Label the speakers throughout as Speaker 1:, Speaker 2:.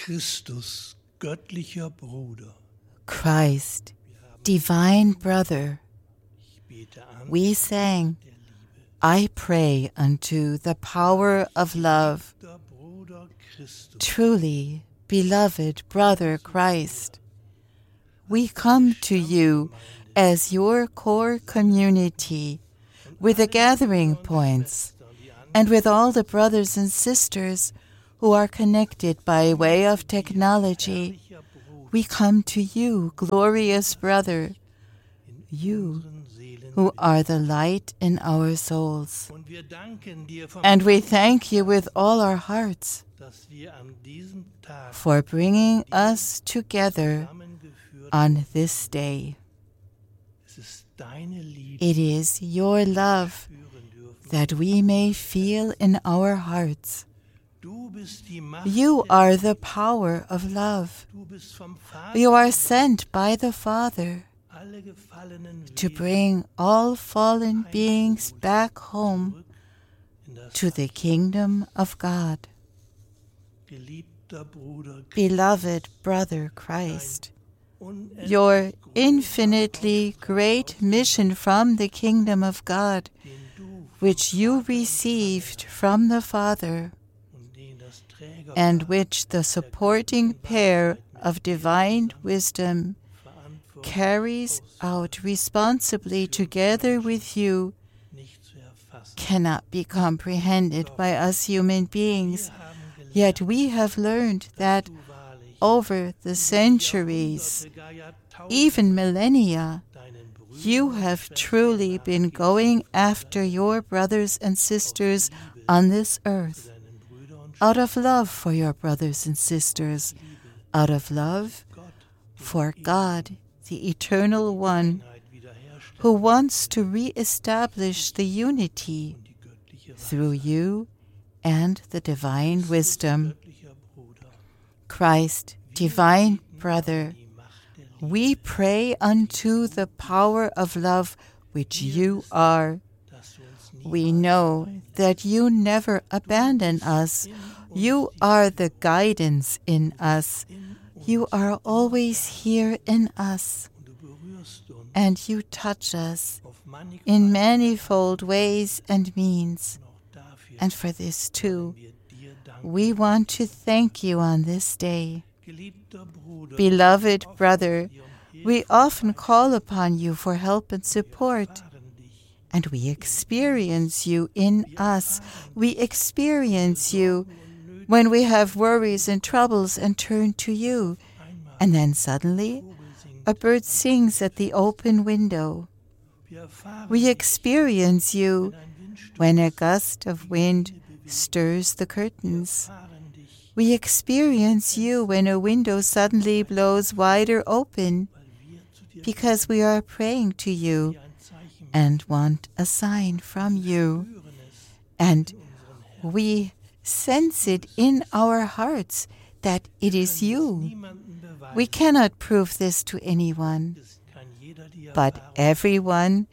Speaker 1: Christus, göttlicher Bruder,
Speaker 2: Christ, divine brother, we sang, I pray unto the power of love.
Speaker 1: der Bruder Christus,
Speaker 2: Truly, beloved brother Christ, we come to you as your core community with the gathering points and with all the brothers and sisters who are connected by way of technology. We come to you, glorious brother, you who are the light in our souls.
Speaker 1: und wir danken dir vom
Speaker 2: And we thank you with all our hearts
Speaker 1: dass wir an diesem Tag
Speaker 2: for bringing us together
Speaker 1: zusammengeführt.
Speaker 2: on this day.
Speaker 1: Es ist deine Liebe
Speaker 2: It is your love
Speaker 1: führen dürfen.
Speaker 2: that we may feel in our hearts.
Speaker 1: Du bist die Macht,
Speaker 2: You are the power of love.
Speaker 1: du bist vom Vater,
Speaker 2: You are sent by the Father
Speaker 1: alle gefallenen
Speaker 2: to
Speaker 1: Wesen
Speaker 2: bring all fallen beings back home
Speaker 1: in das
Speaker 2: to the kingdom of God.
Speaker 1: geliebter Bruder,
Speaker 2: Beloved brother Christ,
Speaker 1: unendlich
Speaker 2: your infinitely great mission from the kingdom of God,
Speaker 1: den du
Speaker 2: which you received from the Father,
Speaker 1: und den das Träger
Speaker 2: and which the supporting pair of divine wisdom carries out responsibly together with you,
Speaker 1: nicht zu erfassen.
Speaker 2: cannot be comprehended by us human beings.
Speaker 1: Wir haben gelernt,
Speaker 2: Yet we have learned that
Speaker 1: du wahrlich
Speaker 2: over the centuries,
Speaker 1: Jahrhunderte, gar Jahrtausende
Speaker 2: even millennia,
Speaker 1: deinen Brüdern
Speaker 2: you have truly been going after your brothers and sisters on this earth,
Speaker 1: deinen Brüdern und
Speaker 2: out of love for your brothers and sisters, out of love
Speaker 1: Gott
Speaker 2: for God, the Eternal One,
Speaker 1: Einheit wiederherstellen
Speaker 2: who wants to re-establish the unity
Speaker 1: und die göttliche
Speaker 2: through you and the divine wisdom.
Speaker 1: göttlicher Bruder,
Speaker 2: Christ, divine brother,
Speaker 1: die Macht der Liebe,
Speaker 2: we pray unto the power of love which you are.
Speaker 1: dass du uns nie
Speaker 2: We know that you never abandon us. You are the guidance in us. You are always here in us,
Speaker 1: und du berührst uns
Speaker 2: and you touch us
Speaker 1: auf mannigfaltige
Speaker 2: in manifold ways and means.
Speaker 1: auch dafür
Speaker 2: And for this too,
Speaker 1: wir dir danken.
Speaker 2: we want to thank you on this day.
Speaker 1: Geliebter Bruder,
Speaker 2: Beloved brother,
Speaker 1: wir um Hilfe
Speaker 2: we often call upon you for help and support,
Speaker 1: erfahren dich.
Speaker 2: and we experience you in us. We experience you when we have worries and troubles and turn to you.
Speaker 1: Einmal
Speaker 2: And then suddenly,
Speaker 1: Vogel singt,
Speaker 2: a bird sings at the open window.
Speaker 1: wir erfahren
Speaker 2: We
Speaker 1: dich,
Speaker 2: experience you
Speaker 1: wenn ein Windstoß
Speaker 2: when a gust of wind stirs the curtains.
Speaker 1: erfahren dich,
Speaker 2: We experience you when a window suddenly blows wider open
Speaker 1: weil wir zu dir
Speaker 2: because we are praying to you
Speaker 1: ein Zeichen
Speaker 2: and want a sign from you.
Speaker 1: spüren es
Speaker 2: And
Speaker 1: in unseren Herzen.
Speaker 2: we sense it in our hearts that it is you.
Speaker 1: Niemanden beweisen,
Speaker 2: We cannot prove this to anyone,
Speaker 1: es kann jeder die
Speaker 2: but
Speaker 1: Erfahrung
Speaker 2: everyone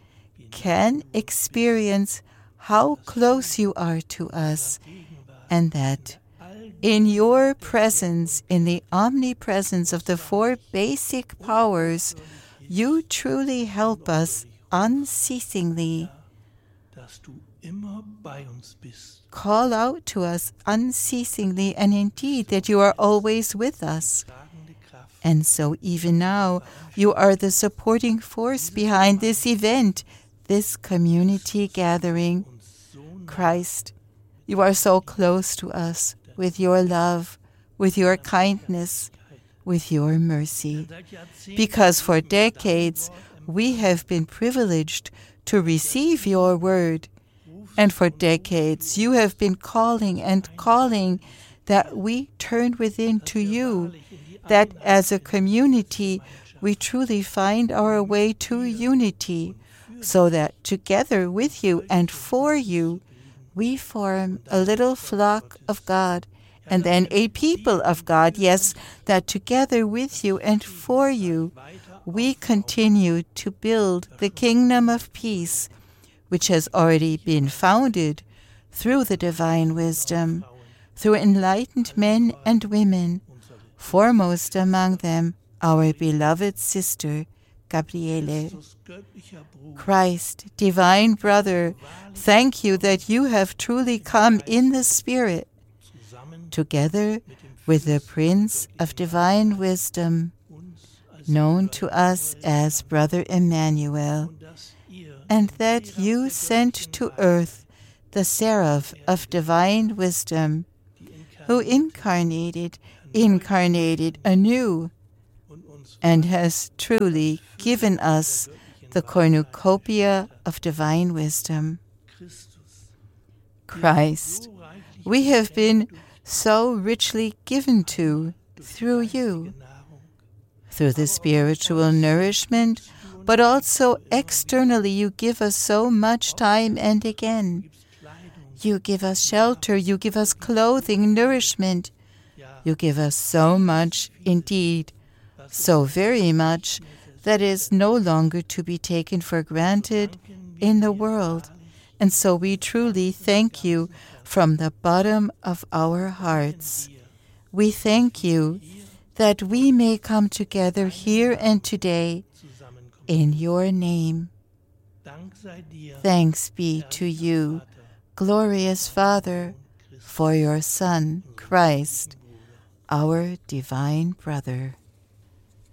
Speaker 2: can experience how close you are to us,
Speaker 1: Gegenwart
Speaker 2: and that
Speaker 1: all
Speaker 2: in your presence, in the omnipresence of the four basic powers, you truly help us unceasingly.
Speaker 1: dass du immer bei uns bist.
Speaker 2: Call out to us unceasingly, and indeed that you are always with us.
Speaker 1: Tragende Kraft,
Speaker 2: And so even now, you are the supporting force behind this event, this community gathering.
Speaker 1: uns so nah
Speaker 2: Christ, you are so close to us with your love, with your kindness, with your mercy.
Speaker 1: seit Jahrzehnten
Speaker 2: Because for decades, we have been privileged to receive your word. And for decades, you have been calling and calling that we turn within to you, that as a community, we truly find our way to unity, so that together with you and for you, we form a little flock of God, and then a people of God, yes, that together with you and for you, we continue to build the kingdom of peace, which has already been founded through the divine wisdom, through enlightened men and women foremost among them our beloved sister, Gabriele.
Speaker 1: Christus göttlicher Bruder,
Speaker 2: Christ, divine brother, thank you that you have truly come in the Spirit,
Speaker 1: zusammen
Speaker 2: together with the Prince of Divine Wisdom,
Speaker 1: uns als
Speaker 2: known to us as Brother Emmanuel,
Speaker 1: und dass ihr
Speaker 2: and that you sent to earth the Seraph of Divine Wisdom, who incarnated anew,
Speaker 1: und uns
Speaker 2: and has truly given us the cornucopia of divine wisdom.
Speaker 1: Christus
Speaker 2: Christ,
Speaker 1: so reichlich
Speaker 2: we have been so richly given to through you,
Speaker 1: Nahrung,
Speaker 2: through the spiritual nourishment, but also externally you give us so much time and again.
Speaker 1: gibst Kleidung,
Speaker 2: You give us shelter, you give us clothing, nourishment.
Speaker 1: ja,
Speaker 2: You give us so much indeed, so very much that is no longer to be taken for granted in the world. And so we truly thank you from the bottom of our hearts. We thank you that we may come together here and today
Speaker 1: zusammenkommen.
Speaker 2: in your name.
Speaker 1: Dank sei dir,
Speaker 2: Thanks be to you, glorious Father, for your Son, Christ, our divine brother.